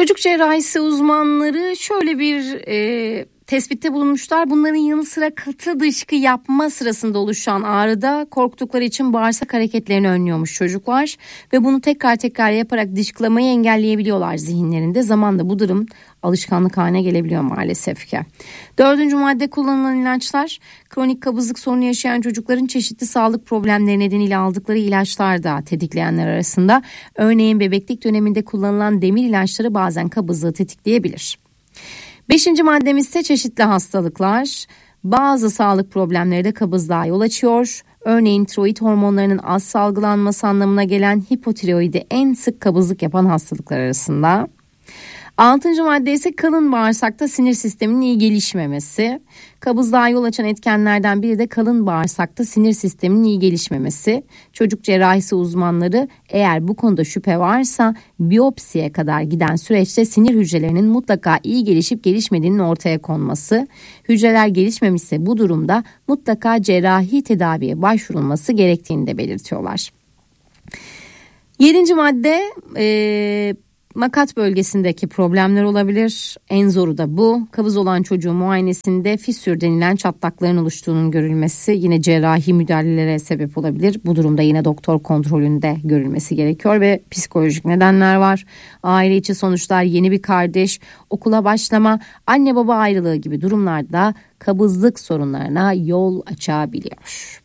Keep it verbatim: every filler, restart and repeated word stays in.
Çocuk cerrahisi uzmanları şöyle bir e, tespitte bulunmuşlar. Bunların yanı sıra katı dışkı yapma sırasında oluşan ağrıda korktukları için bağırsak hareketlerini önlüyormuş çocuklar. Ve bunu tekrar tekrar yaparak dışkılamayı engelleyebiliyorlar zihinlerinde. Zamanla bu durum alışkanlık haline gelebiliyor maalesef ki. Dördüncü madde, kullanılan ilaçlar. Kronik kabızlık sorunu yaşayan çocukların çeşitli sağlık problemleri nedeniyle aldıkları ilaçlar da tetikleyenler arasında. Örneğin bebeklik döneminde kullanılan demir ilaçları bazen kabızlığı tetikleyebilir. Beşinci maddemiz ise çeşitli hastalıklar. Bazı sağlık problemleri de kabızlığa yol açıyor. Örneğin tiroid hormonlarının az salgılanması anlamına gelen hipotiroidi en sık kabızlık yapan hastalıklar arasında. Altıncı madde ise kalın bağırsakta sinir sisteminin iyi gelişmemesi. Kabızlığa yol açan etkenlerden biri de kalın bağırsakta sinir sisteminin iyi gelişmemesi. Çocuk cerrahisi uzmanları eğer bu konuda şüphe varsa biyopsiye kadar giden süreçte sinir hücrelerinin mutlaka iyi gelişip gelişmediğinin ortaya konması. Hücreler gelişmemişse bu durumda mutlaka cerrahi tedaviye başvurulması gerektiğini de belirtiyorlar. Yedinci madde ee, makat bölgesindeki problemler olabilir. En zoru da bu. Kabız olan çocuğun muayenesinde fissür denilen çatlakların oluştuğunun görülmesi yine cerrahi müdahalelere sebep olabilir. Bu durumda yine doktor kontrolünde görülmesi gerekiyor ve psikolojik nedenler var. Aile içi sonuçlar, yeni bir kardeş, okula başlama, anne baba ayrılığı gibi durumlarda kabızlık sorunlarına yol açabiliyor.